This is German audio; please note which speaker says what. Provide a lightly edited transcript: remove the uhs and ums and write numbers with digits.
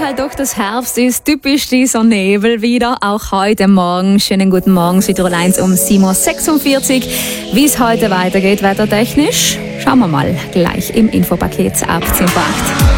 Speaker 1: halt doch das Herbst ist, typisch dieser Nebel wieder, auch heute Morgen. Schönen guten Morgen, Südtirol 1 um 7.46 Uhr. Wie es heute weitergeht, wettertechnisch, schauen wir mal gleich im Infopaket ab 10 vor 8.